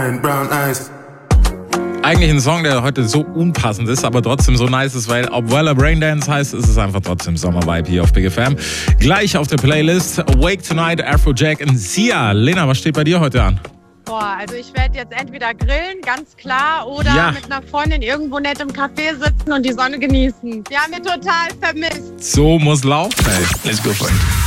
Brown eyes. Eigentlich ein Song, der heute so unpassend ist, aber trotzdem so nice ist, weil obwohl er Braindance heißt, ist es einfach trotzdem Sommer-Vibe hier auf Big FM. Gleich auf der Playlist Awake Tonight, Afrojack und Sia. Lena, was steht bei dir heute an? Boah, also ich werde jetzt entweder grillen, ganz klar, oder mit einer Freundin irgendwo nett im Café sitzen und die Sonne genießen. Die haben wir total vermisst. So muss laufen, ey. Let's go for it.